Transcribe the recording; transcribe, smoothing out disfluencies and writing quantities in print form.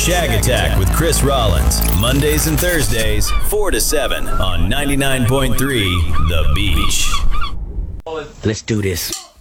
Shag Attack with Chris Rollins, Mondays and Thursdays, 4 to 7 on 99.3 The Beach. Let's do this.